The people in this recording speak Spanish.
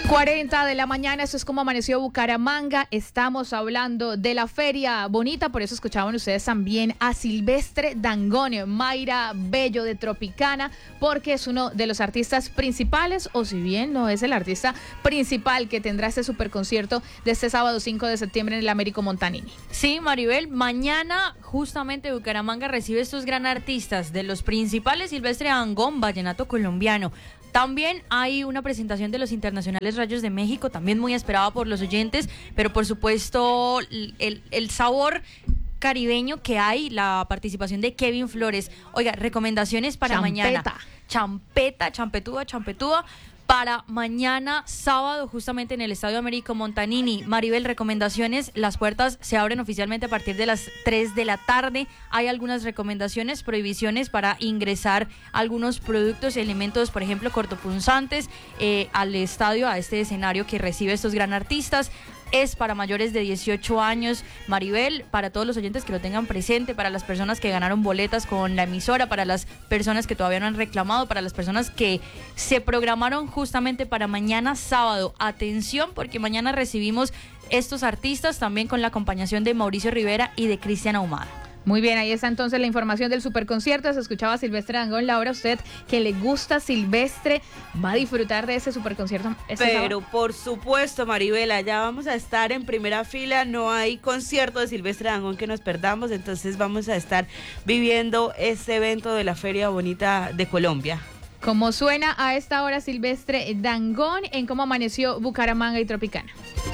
40 de la mañana, eso es como amaneció Bucaramanga. Estamos hablando de la feria bonita, por eso escuchaban ustedes también a Silvestre Dangond, Mayra Bello de Tropicana, porque es uno de los artistas principales, o si bien no es el artista principal que tendrá este superconcierto de este sábado 5 de septiembre en el Américo Montanini. Sí, Maribel, mañana justamente Bucaramanga recibe estos gran artistas, de los principales Silvestre Dangond, vallenato colombiano. También hay una presentación de los Internacionales Rayos de México, también muy esperada por los oyentes, pero por supuesto el sabor caribeño que hay, la participación de Kevin Flores. Oiga, recomendaciones para mañana. Champeta, champetúa. Para mañana sábado, justamente en el Estadio Américo Montanini. Maribel, recomendaciones, las puertas se abren oficialmente a partir de las 3 de la tarde. Hay algunas recomendaciones, prohibiciones para ingresar algunos productos, elementos, por ejemplo, cortopunzantes, al estadio, a este escenario que recibe estos gran artistas. Es para mayores de 18 años, Maribel, para todos los oyentes que lo tengan presente, para las personas que ganaron boletas con la emisora, para las personas que todavía no han reclamado, para las personas que se programaron justamente para mañana sábado. Atención, porque mañana recibimos estos artistas también con la acompañación de Mauricio Rivera y de Cristian Ahumada. Muy bien, ahí está entonces la información del superconcierto. Se escuchaba a Silvestre Dangond. Laura, usted que le gusta Silvestre, ¿va a disfrutar de ese superconcierto? Pero por supuesto, Maribela, ya vamos a estar en primera fila. No hay concierto de Silvestre Dangond que nos perdamos, entonces vamos a estar viviendo este evento de la Feria Bonita de Colombia. Como suena a esta hora Silvestre Dangond en Cómo Amaneció Bucaramanga y Tropicana.